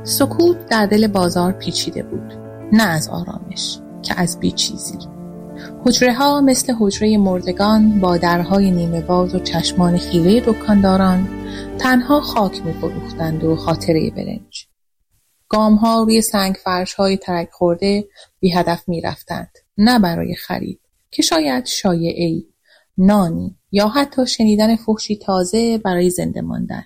سکوت در دل بازار پیچیده بود، نه از آرامش که از بیچیزی. حجره ها مثل حجره مردگان با درهای نیمه باز و چشمان خیره دکانداران تنها خاک می فروختند و خاطره برنج. گام ها روی سنگ فرش های ترک خورده بی هدف می رفتند، نه برای خرید که شاید شایعه‌ای، نانی یا حتی شنیدن فحشی تازه برای زنده ماندن.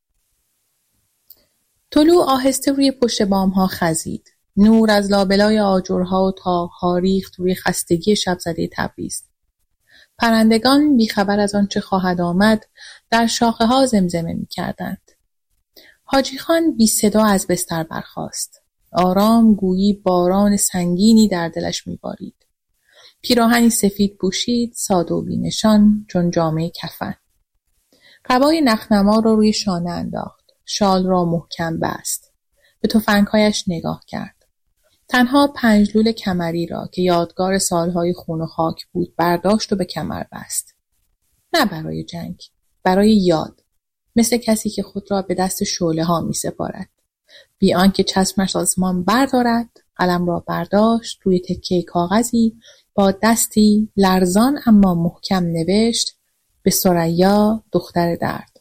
طلوع آهسته روی پشت بام ها خزید. نور از لابلای آجرها و طاق‌ها ریخت روی خستگی شب‌زده تبریز. پرندگان بیخبر از آنچه خواهد آمد در شاخه ها زمزمه می کردند. حاجی خان بی صدا از بستر برخاست. آرام گویی باران سنگینی در دلش می بارید. پیراهنی سفید پوشید، ساده و بی‌نشان چون جامه کفن. قبای نخنما را روی شانه انداخت. شال را محکم بست. به تفنگ‌هایش نگاه کرد. تنها 5 لول کمری را که یادگار سالهای خون و خاک بود برداشت و به کمر بست. نه برای جنگ، برای یاد. مثل کسی که خود را به دست شعله ها می سپارد. بی آنکه چشمش آسمان بردارد، قلم را برداشت، روی تکه کاغذی با دستی لرزان اما محکم نوشت: به ثریا دختر درد.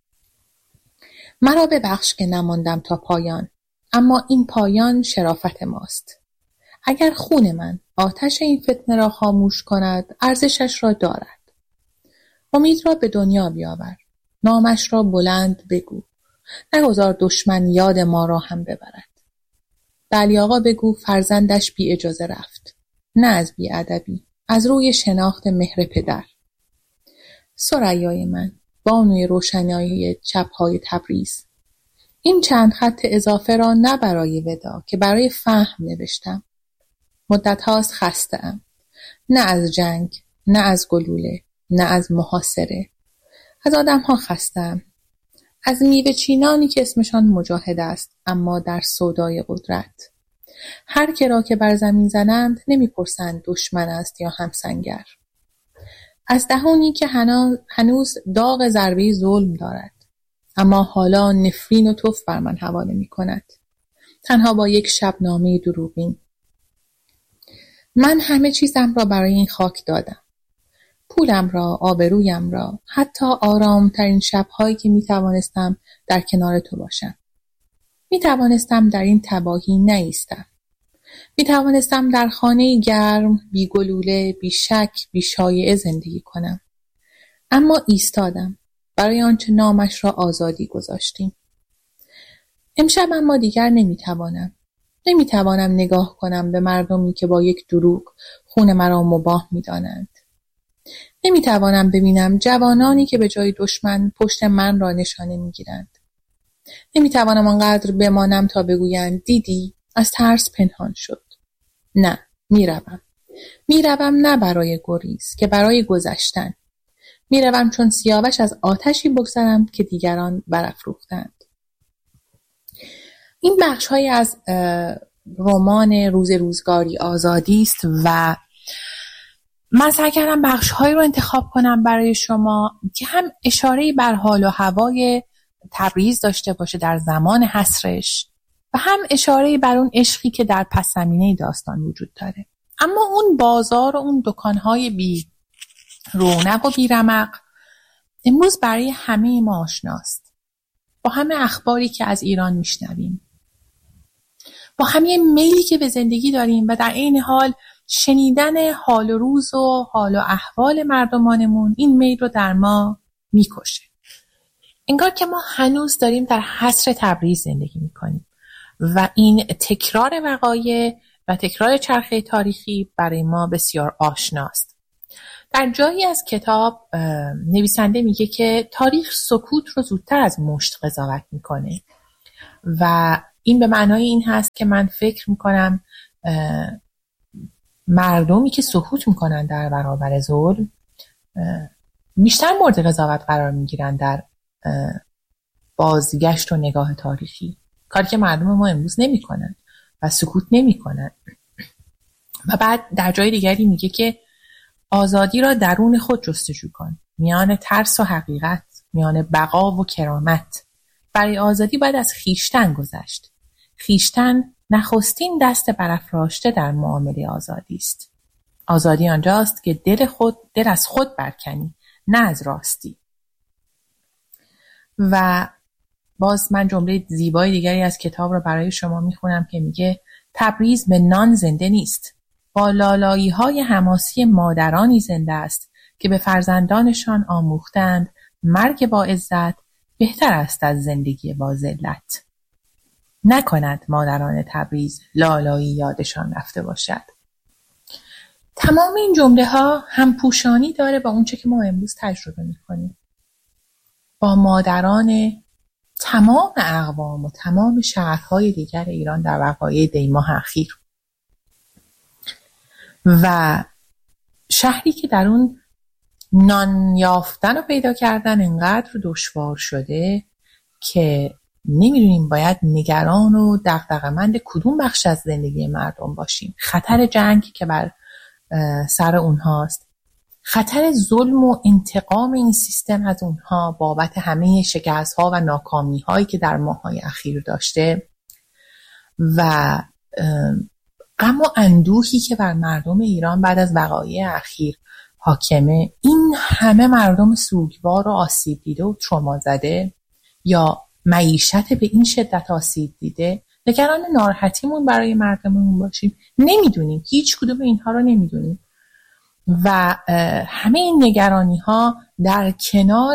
مرا ببخش که نماندم تا پایان، اما این پایان شرافت ماست. اگر خون من آتش این فتنه را خاموش کند، ارزشش را دارد. امید را به دنیا بیاور. نامش را بلند بگو. نگذار دشمن یاد ما را هم ببرد. به علی آقا بگو فرزندش بی اجازه رفت. نه از بی ادبی، از روی شناخت مهر پدر. ثریای من، بانوی روشنایی چپ‌های تبریز. این چند خط اضافه را نه برای ودا که برای فهم نوشتم. مدت هاست خسته‌ام. نه از جنگ، نه از گلوله، نه از محاصره. از آدم ها خسته‌ام. از میوه چینانی که اسمشان مجاهد است، اما در سودای قدرت. هر که را که بر زمین زنند نمیپرسند دشمن است یا همسنگر. از دهانی که هنوز داغ ضربه ظلم دارد، اما حالا نفرین و تف بر من حواله می کند. تنها با یک شبنامه دروغین. من همه چیزم را برای این خاک دادم. پولم را، آبرویم را، حتی آرامترین شب‌هایی که می توانستم در کنار تو باشم. می توانستم در این تباهی نایستم. می توانستم در خانه گرم، بی گلوله، بی شک، بی شایعه زندگی کنم. اما ایستادم. برای آنچه نامش را آزادی گذاشتیم. امشب اما دیگر نمیتوانم نگاه کنم به مردمی که با یک دروغ خون مرا مباح می‌دانند. نمیتوانم ببینم جوانانی که به جای دشمن پشت من را نشانه میگیرند. نمیتوانم آنقدر بمانم تا بگویند دیدی از ترس پنهان شد. نه، میروم نه برای گریز که برای گذشتن. میروم چون سیاوش از آتشی بگذرم که دیگران برافروختند. این بخش‌های از رمان روز روزگاری آزادی است و من سعی کردم بخش‌هایی رو انتخاب کنم برای شما که هم اشاره‌ای بر حال و هوای تبریز داشته باشه در زمان حصرش و هم اشاره‌ای بر اون عشقی که در پس زمینه داستان وجود داره. اما اون بازار و اون دکان‌های بی رونق و بی رمق امروز برای همه ما آشناست. با همه اخباری که از ایران میشنویم، با همه میلی که به زندگی داریم و در این حال شنیدن حال و روز و حال و احوال مردمانمون این میل رو در ما میکشه. انگار که ما هنوز داریم در حصر تبریز زندگی میکنیم و این تکرار وقایع و تکرار چرخه تاریخی برای ما بسیار آشناست. در جایی از کتاب نویسنده میگه که تاریخ سکوت رو زودتر از مشت قضاوت میکنه و این به معنای این هست که من فکر میکنم مردمی که سکوت میکنن در برابر ظلم بیشتر مورد قضاوت قرار میگیرن در بازگشت و نگاه تاریخی، کاری که مردم ما امروز نمیکنن و سکوت نمیکنن. و بعد در جای دیگری میگه که آزادی را درون خود جستجو کن، میان ترس و حقیقت، میان بقا و کرامت. برای آزادی باید از خویشتن گذشت. خویشتن نخستین دست برافراشته در معامله آزادی است. آزادی آنجاست که دل از خود برکنی، نه از راستی. و باز من جمله زیبای دیگری از کتاب رو برای شما میخونم که میگه تبریز به نان زنده نیست، با لالایی های حماسی مادرانی زنده است که به فرزندانشان آموختند مرگ با عزت بهتر است از زندگی با ذلت. نکند مادران تبریز لالایی یادشان رفته باشد. تمام این جمله ها هم پوشانی داره با اون چه که ما امروز تجربه میکنیم، با مادران تمام اقوام و تمام شهرهای دیگر ایران در وقایع دیماه اخیر. و شهری که در اون نان یافتن و پیدا کردن انقدر دشوار شده که نمیدونیم باید نگران و دغدغه‌مند کدوم بخش از زندگی مردم باشیم. خطر جنگ که بر سر اونهاست، خطر ظلم و انتقام این سیستم از اونها بابت همه شکست‌ها و ناکامی‌هایی که در ماه‌های اخیر داشته و غم و اندوهی که بر مردم ایران بعد از وقایع اخیر حاکمه. این همه مردم سوگوار و آسیب دیده و تروما زده یا معیشت به این شدت آسیب دیده، نگران ناراحتیمون برای مردممون باشیم. نمیدونیم، هیچ کدوم اینها رو نمیدونیم و همه این نگرانی ها در کنار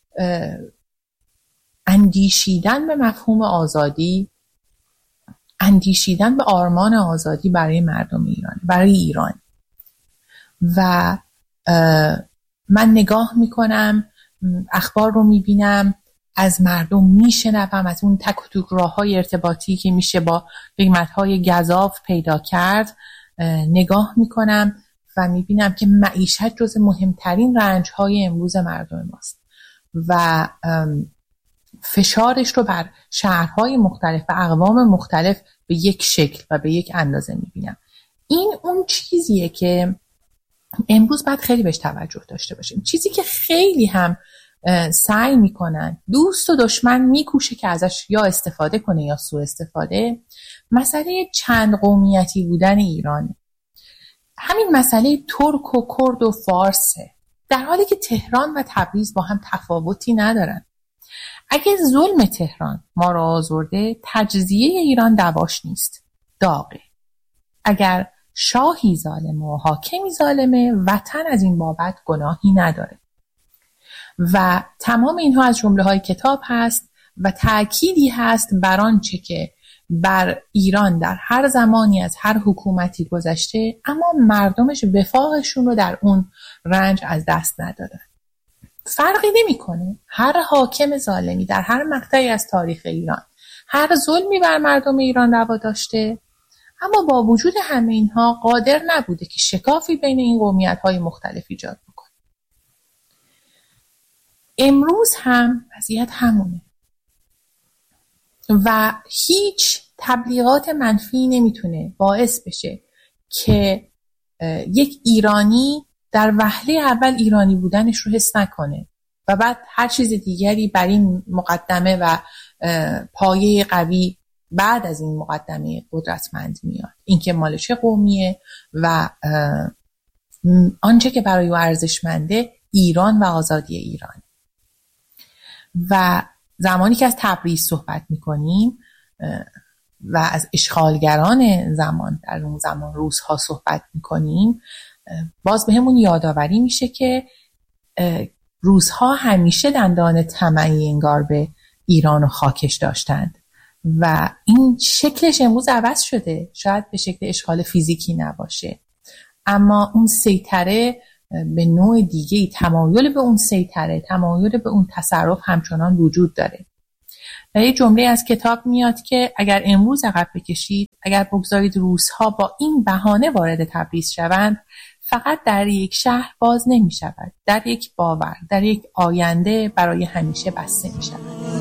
اندیشیدن به مفهوم آزادی، اندیشیدن به آرمان آزادی برای مردم ایران، برای ایران. و من نگاه میکنم، اخبار رو میبینم، از مردم میشنوم، از اون تک و توک راه‌های ارتباطی که میشه با قیمت‌های گزاف پیدا کرد نگاه میکنم و میبینم که معیشت جز مهمترین رنج‌های امروز مردم ماست و فشارش رو بر شهرهای مختلف و اقوام مختلف به یک شکل و به یک اندازه میبینم. این اون چیزیه که امروز باید خیلی بهش توجه داشته باشیم. چیزی که خیلی هم سعی میکنن، دوست و دشمن میکوشه که ازش یا استفاده کنه یا سوء استفاده، مسئله چند قومیتی بودن ایرانه. همین مسئله ترک و کرد و فارسه، در حالی که تهران و تبریز با هم تفاوتی ندارن. اگه ظلم تهران ما را آزرده، تجزیه ایران دواش نیست، داغه. اگر شاهی ظالمه و حاکمی ظالمه، وطن از این بابت گناهی نداره. و تمام اینها از جمله های کتاب هست و تأکیدی هست بر آنچه که بر ایران در هر زمانی از هر حکومتی گذشته، اما مردمش وفاقشون رو در اون رنج از دست ندادن. فرقی نمیکنه هر حاکم ظالمی در هر مقطعی از تاریخ ایران هر ظلمی بر مردم ایران روا داشته، اما با وجود همه اینها قادر نبوده که شکافی بین این قومیت‌های مختلف ایجاد بکنه. امروز هم وضعیت همونه و هیچ تبلیغات منفی نمیتونه باعث بشه که یک ایرانی در وهله اول ایرانی بودنش رو حس نکنه و بعد هر چیز دیگری بر این مقدمه و پایه قوی بعد از این مقدمه قدرتمند میاد. این که مال چه قومیه و آنچه که برای او ارزشمنده ایران و آزادی ایران. و زمانی که از تبریز صحبت میکنیم و از اشغالگران زمان در اون زمان روس‌ها صحبت میکنیم، باز به همون یادآوری میشه که روس‌ها همیشه دندان طمعی انگار به ایران و خاکش داشتند و این شکلش امروز عوض شده. شاید به شکل اشغال فیزیکی نباشه، اما اون سیطره به نوع دیگه‌ای، تمایل به اون سیطره، تمایل به اون تصرف همچنان وجود داره. و یه جمله از کتاب میاد که اگر امروز عقب بکشید، اگر بگذارید روس‌ها با این بهانه وارد تبریز شوند، فقط در یک شهر باز نمی شود، در یک باور، در یک آینده برای همیشه بسته می شود.